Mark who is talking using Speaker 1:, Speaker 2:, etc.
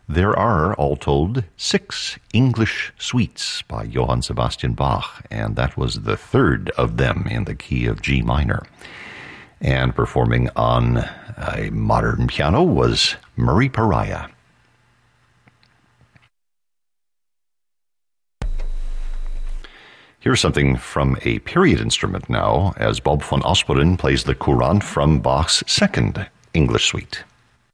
Speaker 1: There are, all told, 6 English suites by Johann Sebastian Bach, and that was the third of them in the key of G minor. And performing on a modern piano was Murray Pariah. Here's something from a period instrument now, as Bob von Osperen plays the Courant from Bach's second English suite.